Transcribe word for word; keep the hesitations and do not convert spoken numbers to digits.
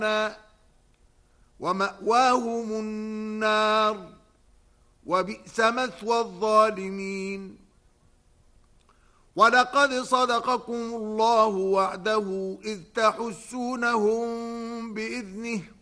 ومأواهم النار وبئس مثوى الظالمين. ولقد صدقكم الله وعده إذ تحسونهم بإذنه